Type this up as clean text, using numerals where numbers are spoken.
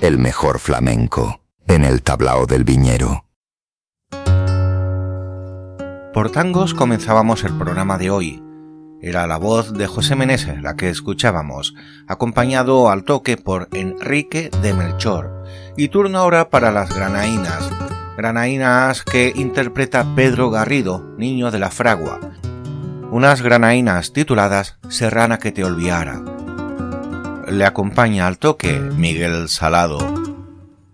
el mejor flamenco, en el tablao del Viñero. Por tangos comenzábamos el programa de hoy. Era la voz de José Meneses la que escuchábamos, acompañado al toque por Enrique de Melchor. Y turno ahora para las granaínas que interpreta Pedro Garrido, niño de la Fragua. Unas granaínas tituladas Serrana que te olvidara. Le acompaña al toque Miguel Salado.